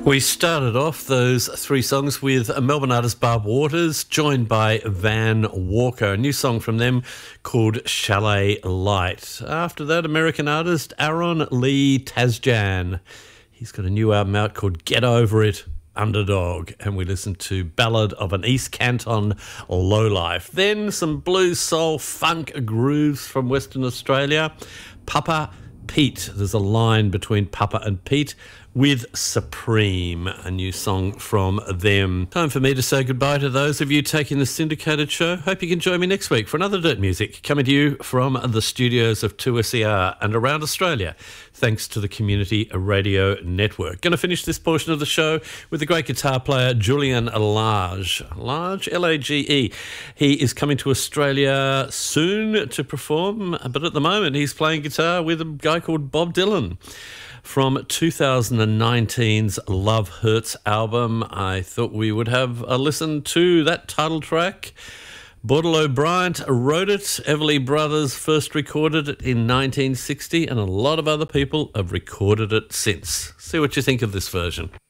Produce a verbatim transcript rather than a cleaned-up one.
We started off those three songs with a Melbourne artist, Barb Waters, joined by Van Walker, a new song from them called Chalet Light. After that, American artist Aaron Lee Tasjan. He's got a new album out called Get Over It, Underdog, and we listened to Ballad of an East Canton Lowlife. Then some blues, soul, funk grooves from Western Australia. Papa Pete. There's a line between Papa and Pete with Supreme, a new song from them. Time for me to say goodbye to those of you taking the syndicated show. Hope you can join me next week for another Dirt Music coming to you from the studios of two S E R and around Australia, thanks to the Community Radio Network. Going to finish this portion of the show with the great guitar player Julian Lage. Lage, L A G E. He is coming to Australia soon to perform, but at the moment he's playing guitar with a guy called Bob Dylan. From two thousand nineteen's Love Hurts album, I thought we would have a listen to that title track. Bordello Bryant wrote it, Everly Brothers first recorded it in nineteen sixty, and a lot of other people have recorded it since. See what you think of this version.